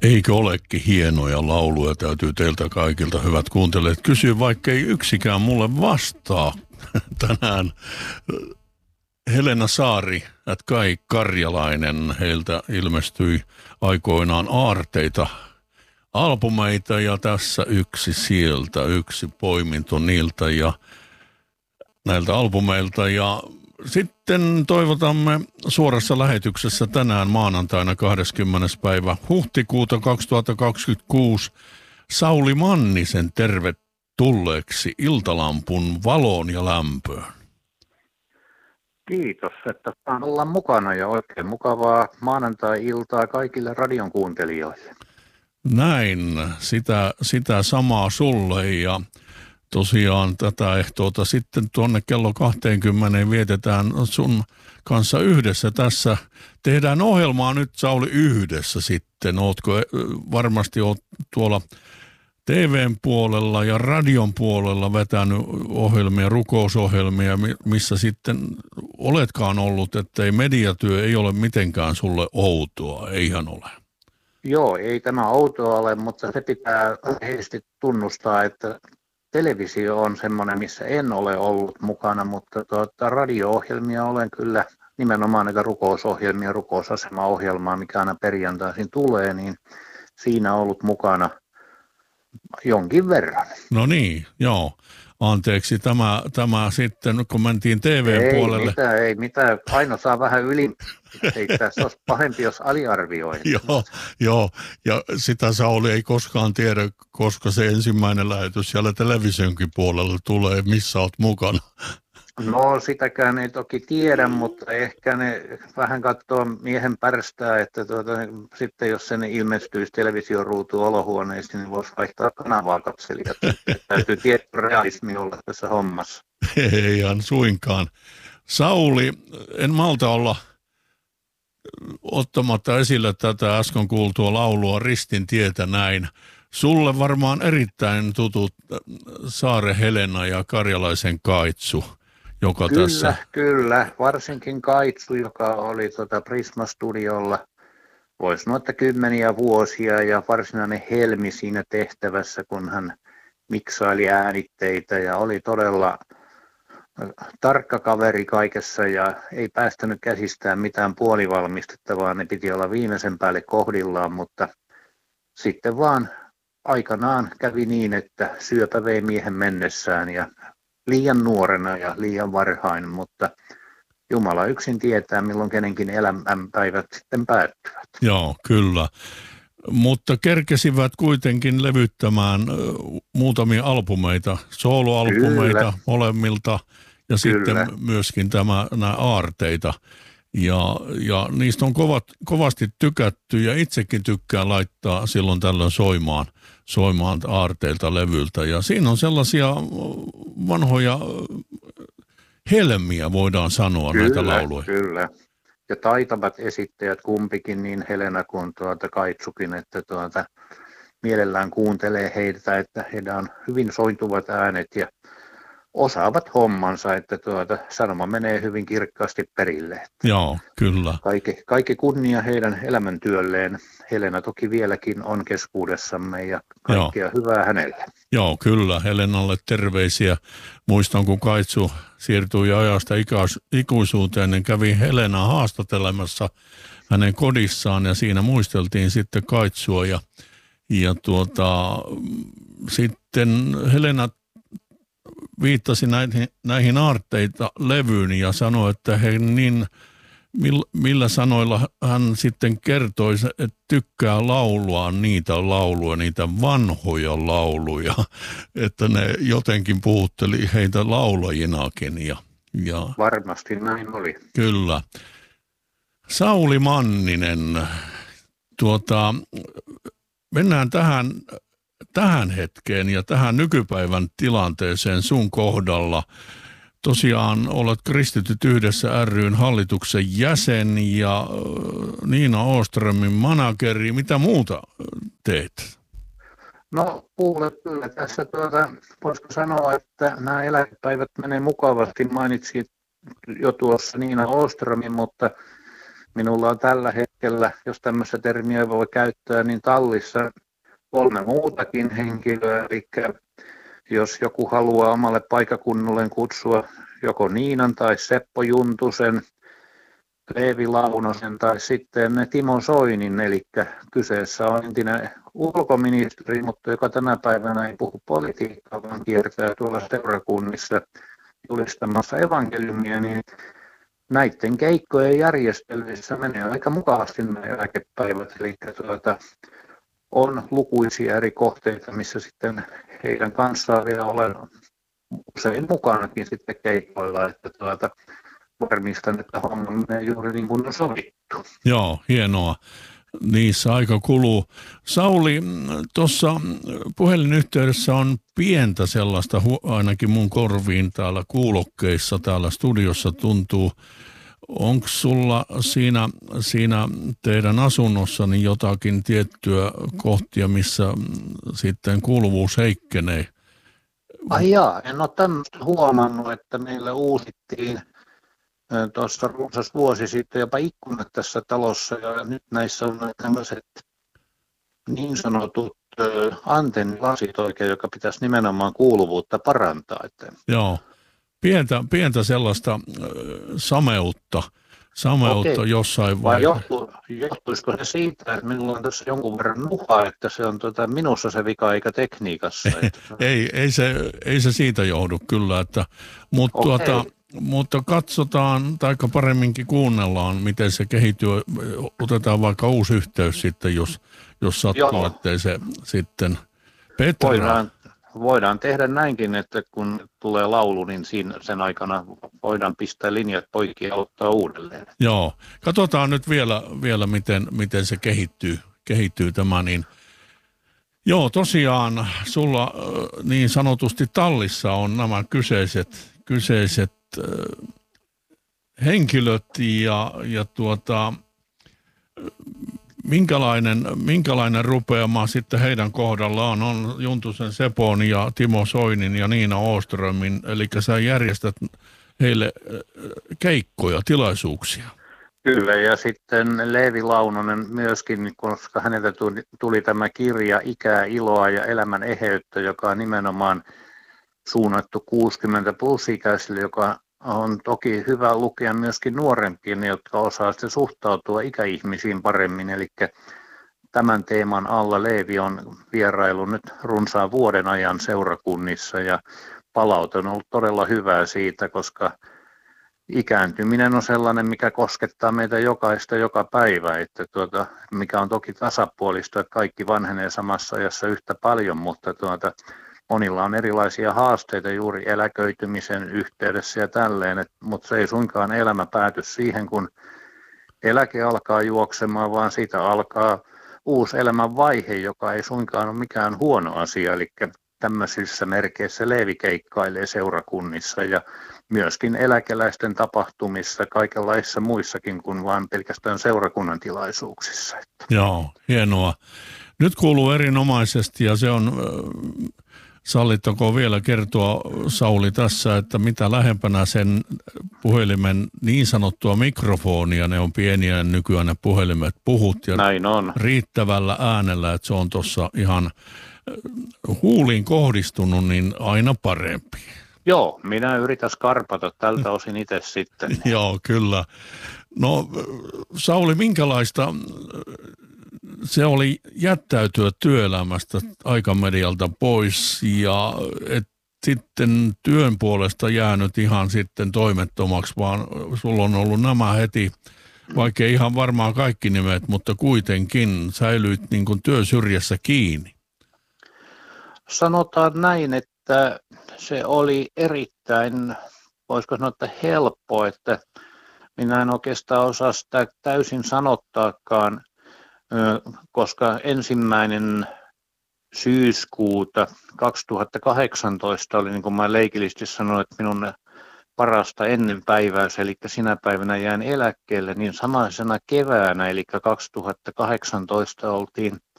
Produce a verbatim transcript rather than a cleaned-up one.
Eikö olekin hienoja lauluja, täytyy teiltä kaikilta hyvät kuuntelijat kysyä, vaikka ei yksikään mulle vastaa tänään. Helena Saari, at Kai Karjalainen, heiltä ilmestyi aikoinaan aarteita, albumeita ja tässä yksi sieltä, yksi poiminto niiltä ja näiltä albumeilta. Ja sitten toivotamme suorassa lähetyksessä tänään maanantaina kahdeskymmenes päivä huhtikuuta kaksituhattakaksikymmentäkuusi Sauli Mannisen tervetulleeksi Iltalampun valoon ja lämpöön. Kiitos, että saan olla mukana ja oikein mukavaa maanantai-iltaa kaikille radion kuuntelijoille. Näin, sitä, sitä samaa sulle ja tosiaan tätä ehtoota sitten tuonne kello kaksikymmentä vietetään sun kanssa yhdessä tässä. Tehdään ohjelmaa nyt, Sauli, yhdessä sitten. Ootko varmasti oot tuolla T V:n puolella ja radion puolella vetänyt ohjelmia, rukousohjelmia, missä sitten oletkaan ollut, ettei mediatyö ei ole mitenkään sulle outoa, eihän ole. Joo, ei tämä outoa ole, mutta se pitää rehellisesti tunnustaa, että televisio on semmoinen, missä en ole ollut mukana, mutta tuota, radio-ohjelmia olen kyllä, nimenomaan näitä rukousohjelmia, rukousasemaohjelmaa, mikä aina perjantaisin tulee, niin siinä ollut mukana jonkin verran. No niin, joo. Anteeksi, tämä, tämä sitten, kun mentiin T V:n ei, puolelle. Ei mitään, ei mitään. Aino saa vähän yli. Ei tässä olisi pahempi, jos aliarvioi. Joo, joo, ja sitä Sauli ei koskaan tiedä, koska se ensimmäinen lähetys siellä televisionkin puolella tulee, missä olet mukana. No sitäkään ei toki tiedä, mutta ehkä ne vähän katsoo miehen pärstää, että tuota, sitten jos sen ilmestyisi televisioruutuun olohuoneesti, niin voisi vaihtaa kanavaa katselijat. Täytyy tietty realismi olla tässä hommassa. Ei ihan suinkaan. Sauli, en malta olla ottamatta esille tätä äsken kuultua laulua Ristin tietä näin. Sulle varmaan erittäin tutut Saare Helena ja Karjalaisen Kaitsu. Joka kyllä, tässä... kyllä. Varsinkin Kaitsu, joka oli tuota Prisma-studiolla, voisi sanoa, että kymmeniä vuosia ja varsinainen helmi siinä tehtävässä, kun hän miksaili äänitteitä ja oli todella tarkka kaveri kaikessa ja ei päästänyt käsistään mitään puolivalmistetta, vaan ne piti olla viimeisen päälle kohdillaan, mutta sitten vaan aikanaan kävi niin, että syöpä vei miehen mennessään ja liian nuorena ja liian varhain, mutta Jumala yksin tietää, milloin kenenkin elämänpäivät sitten päättyvät. Joo, kyllä. Mutta kerkesivät kuitenkin levyttämään muutamia albumeita, soloalbumeita kyllä. molemmilta ja kyllä. sitten myöskin tämä, nämä aarteita. Ja, ja niistä on kovat, kovasti tykätty ja itsekin tykkään laittaa silloin tällöin soimaan, soimaan aarteilta levyltä. Ja siinä on sellaisia vanhoja helmiä, voidaan sanoa, kyllä, näitä lauluja. Kyllä, ja taitavat esittäjät kumpikin, niin Helena kuin tuota Kaitsukin, että tuota, mielellään kuuntelee heitä, että heidän on hyvin sointuvat äänet ja osaavat hommansa, että tuota, sanoma menee hyvin kirkkaasti perille. Joo, kyllä. Kaikki, kaikki kunnia heidän elämäntyölleen. Helena toki vieläkin on keskuudessamme ja kaikkea Joo. hyvää hänelle. Joo, kyllä. Helenalle terveisiä. Muistan, kun Kaitsu siirtyi ajasta ikuisuuteen, niin kävi Helenaa haastattelemassa hänen kodissaan ja siinä muisteltiin sitten Kaitsua ja, ja tuota, sitten Helena viittasi näihin, näihin aarteita levyyn ja sanoi, että he niin, millä sanoilla hän sitten kertoi, että tykkää laulua niitä lauluja, niitä vanhoja lauluja, että ne jotenkin puhutteli heitä laulajinakin. Ja, ja varmasti näin oli. Kyllä. Sauli Manninen, tuota, mennään tähän... tähän hetkeen ja tähän nykypäivän tilanteeseen sun kohdalla. Tosiaan olet Kristityt yhdessä ry:n hallituksen jäsen ja Niina Åströmin manageri. Mitä muuta teet? No kuule, kyllä tässä tuota, voisiko sanoa, että nämä eläkepäivät menee mukavasti. Mainitsin jo tuossa Niina Åströmin, mutta Minulla on tällä hetkellä, jos tämmöistä termiä voi käyttää, niin tallissa kolme muutakin henkilöä, eli jos joku haluaa omalle paikakunnalleen kutsua joko Niinan tai Seppo Juntusen, Leevi Launosen tai sitten Timo Soinin, eli kyseessä on entinen ulkoministeri, mutta joka tänä päivänä ei puhu politiikkaa, vaan kiertää tuolla seurakunnissa julistamassa evankeliumia, niin näiden keikkojen järjestelyissä menee aika mukavasti nämä eläkepäivät, eli tuota, on lukuisia eri kohteita, missä sitten heidän kanssaan vielä olen usein mukanakin sitten keikoilla, että tuota, varmistan, että homma menee juuri niin kuin on sovittu. Joo, hienoa. Niissä aika kuluu. Sauli, tuossa puhelinyhteydessä on pientä sellaista, ainakin mun korviin täällä kuulokkeissa, täällä studiossa tuntuu. Onko sulla siinä, siinä teidän asunnossani jotakin tiettyä kohtia, missä sitten kuuluvuus heikkenee? Ai jaa, en ole tämmöistä huomannut, että meillä uusittiin tuossa runsas vuosi sitten jopa ikkunat tässä talossa, ja nyt näissä on tämmöiset niin sanotut antennilasit oikein, joka pitäisi nimenomaan kuuluvuutta parantaa. Että... Joo, pientä, pientä sellaista äh, sameutta, sameutta Okei. jossain Vai vaiheessa. johtu, johtuisiko se siitä, että minulla on tässä jonkun verran nuhaa, että se on tuota, minussa se vika eikä tekniikassa? Että... ei, ei, se, ei se siitä johdu kyllä, että, mutta, tuota, mutta katsotaan, tai paremminkin kuunnellaan, miten se kehittyy. Otetaan vaikka uusi yhteys sitten, jos, jos sattuu, ettei se sitten Petra. Voidaan, voidaan tehdä näinkin, että kun tulee laulu, niin siinä, sen aikana voidaan pistää linjat poikki ja ottaa uudelleen. Joo, katsotaan nyt vielä, vielä miten, miten se kehittyy, kehittyy tämä. Niin. Joo, tosiaan sulla niin sanotusti tallissa on nämä kyseiset, kyseiset äh, henkilöt ja, ja tuota, minkälainen, minkälainen rupeama sitten heidän kohdallaan on Juntusen Sepon ja Timo Soinin ja Niina Åströmin, eli sä järjestät heille keikkoja, tilaisuuksia. Kyllä, ja sitten Leevi Launonen myöskin, koska häneltä tuli, tuli tämä kirja Ikää, iloa ja elämän eheyttä, joka on nimenomaan suunnattu kuusikymmentä plus ikäisille, joka on toki hyvä lukea myöskin nuorempien, jotka osaa sitten suhtautua ikäihmisiin paremmin. Eli tämän teeman alla Leevi on vierailu nyt runsaan vuoden ajan seurakunnissa ja palaute on ollut todella hyvää siitä, koska ikääntyminen on sellainen, mikä koskettaa meitä jokaista joka päivä, että tuota, mikä on toki tasapuolista, että kaikki vanhenee samassa ajassa yhtä paljon, mutta tuota, monilla on erilaisia haasteita juuri eläköitymisen yhteydessä ja tälleen, et, mutta se ei suinkaan elämä pääty siihen, kun eläke alkaa juoksemaan, vaan siitä alkaa uusi elämän vaihe, joka ei suinkaan ole mikään huono asia, eli tämmöisissä merkeissä Leevi keikkailee seurakunnissa ja myöskin eläkeläisten tapahtumissa, kaikenlaisissa muissakin kuin vain pelkästään seurakunnan tilaisuuksissa. Joo, hienoa. Nyt kuuluu erinomaisesti ja se on, sallittako vielä kertoa Sauli tässä, että mitä lähempänä sen puhelimen niin sanottua mikrofonia, ne on pieniä nykyään ne puhelimet, puhut ja näin on. Riittävällä äänellä, että se on tuossa ihan huuliin kohdistunut, niin aina parempi. Joo, minä yritän skarpata tältä osin itse sitten. Joo, kyllä. No Sauli, minkälaista se oli jättäytyä työelämästä aikamedialta pois ja et sitten työn puolesta jäänyt ihan sitten toimettomaksi, vaan sulla on ollut nämä heti, vaikka ihan varmaan kaikki nimet, mutta kuitenkin säilyit niin kuin työsyrjässä kiinni. Sanotaan näin, että se oli erittäin, voisiko sanoa, että helppo, että minä en oikeastaan osaa sitä täysin sanottaakaan, koska ensimmäinen syyskuuta kaksituhattakahdeksantoista oli, niin kuin mä leikillisesti sanoin, että minun parasta ennen päiväys, eli sinä päivänä jään eläkkeelle, niin samaisena keväänä, eli kaksituhattakahdeksantoista oltiin